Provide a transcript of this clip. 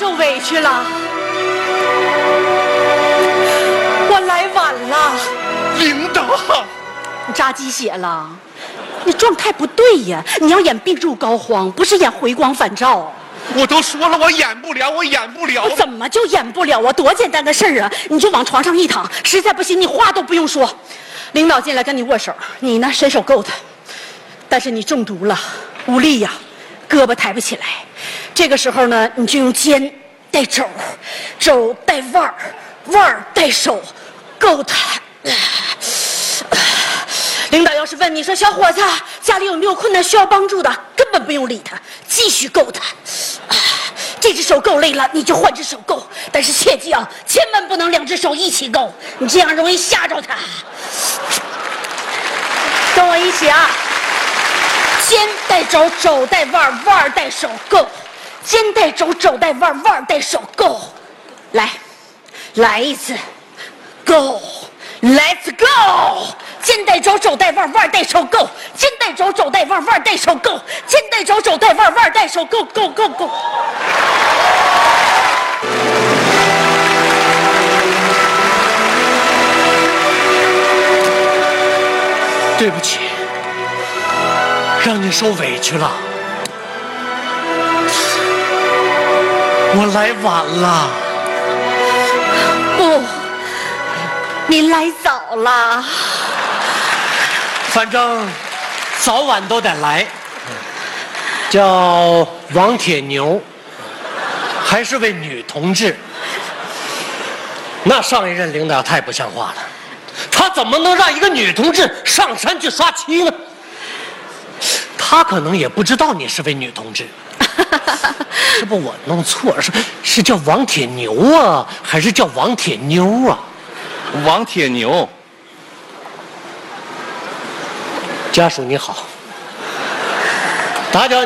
受委屈了，我来晚了。 领导， 你扎鸡血了，你状态不对呀！你要演病入膏肓，不是演回光返照。 我都说了，我演不了，我演不了。 怎么就演不了啊？多简单的事儿啊！你就往床上一躺，实在不行你话都不用说，领导进来跟你握手，你呢伸手够他，但是你中毒了，无力呀，胳膊抬不起来。这个时候呢，你就用肩带肘，肘带腕儿，腕儿带手，够他。领导要是问你说小伙子家里有没有困难需要帮助的，根本不用理他，继续够他。这只手够累了，你就换只手够，但是切记啊，千万不能两只手一起够，你这样容易吓着他。跟我一起啊，肩带肘，肘带腕，腕带手够，肩带肘，肘带腕，腕带手够。来一次 ，Go。Let's go！ 肩带肘，肘带腕，腕带手够；肩带肘，肘带腕，腕带手够；肩带肘，肘带腕，腕带手够。 对不起，让你受委屈了。我来晚了。 不。你来早了， 反正早晚都得来。叫王铁牛，还是位女同志。那上一任领导太不像话了，他怎么能让一个女同志上山去刷漆呢？他可能也不知道你是位女同志。是不我弄错了，是叫王铁牛啊，还是叫王铁妞啊？ 王铁牛， 家属你好，打搅